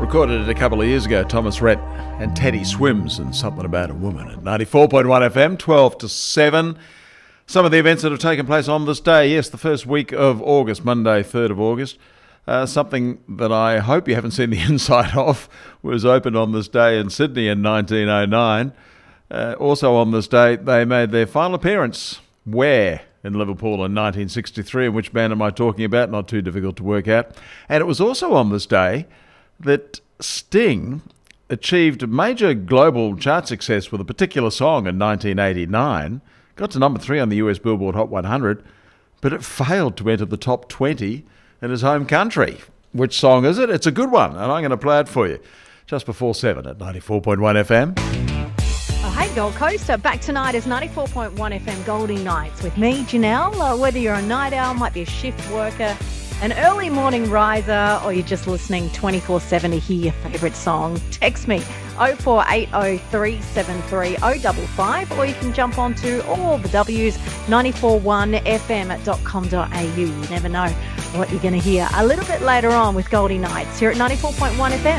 Recorded it a couple of years ago, Thomas Rhett and Teddy Swims and Something About a Woman at 94.1 FM, 12 to 7. Some of the events that have taken place on this day. Yes, the first week of August, Monday, 3rd of August. Something that I hope you haven't seen the inside of was opened on this day in Sydney in 1909. Also on this day, they made their final appearance, Where, in Liverpool in 1963. And which band am I talking about? Not too difficult to work out. And it was also on this day that Sting achieved major global chart success with a particular song in 1989. Got to number 3 on the US Billboard Hot 100, but it failed to enter the top 20 in his home country. Which song is it? It's a good one, and I'm going to play it for you just before 7 at 94.1 FM. Oh, hey, Gold Coast. Back tonight is 94.1 FM Goldie Nights with me, Janelle. Whether you're a night owl, might be a shift worker, an early morning riser, or you're just listening 24/7 to hear your favourite song, text me 0480 373 055, or you can jump onto all the W's, 941fm.com.au. You never know what you're going to hear a little bit later on with Goldie Nights here at 94.1 FM.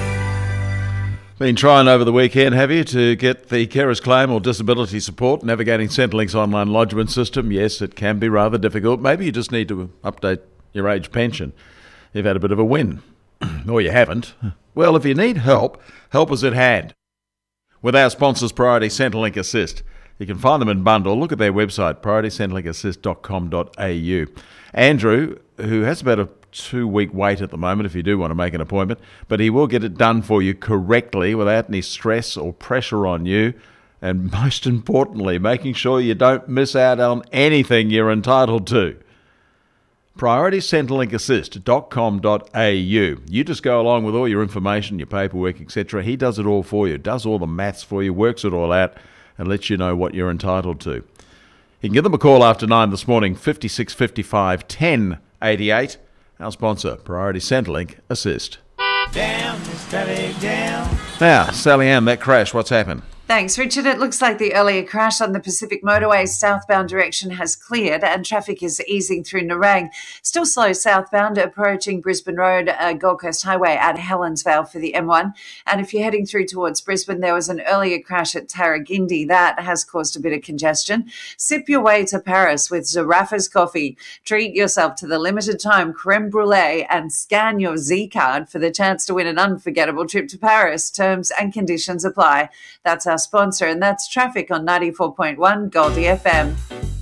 Been trying over the weekend, have you, to get the carer's claim or disability support, navigating Centrelink's online lodgement system? Yes, it can be rather difficult. Maybe you just need to update your age pension. You've had a bit of a win. Or you haven't. Well, if you need help, help is at hand. With our sponsors, Priority Centrelink Assist. You can find them in bundle. Look at their website, prioritycentrelinkassist.com.au. Andrew, who has about a 2-week wait at the moment if you do want to make an appointment, but he will get it done for you correctly without any stress or pressure on you, and most importantly, making sure you don't miss out on anything you're entitled to. prioritycentrelinkassist.com.au. You just go along with all your information, your paperwork, etc. He does it all for you, does all the maths for you, works it all out, and lets you know what you're entitled to. You can give them a call after 9 this morning, 56 55 10 88. Our sponsor, Priority Centrelink Assist. Down, Sally, down. Now, Sally Ann, that crash, what's happened? Thanks, Richard. It looks like the earlier crash on the Pacific Motorway southbound direction has cleared and traffic is easing through Nerang. Still slow southbound approaching Brisbane Road, Gold Coast Highway at Helensvale for the M1. And if you're heading through towards Brisbane, there was an earlier crash at Tarragindi. That has caused a bit of congestion. Sip your way to Paris with Zaraffa's coffee. Treat yourself to the limited time creme brulee and scan your Z card for the chance to win an unforgettable trip to Paris. Terms and conditions apply. That's our sponsor, and that's traffic on 94.1 Goldie FM.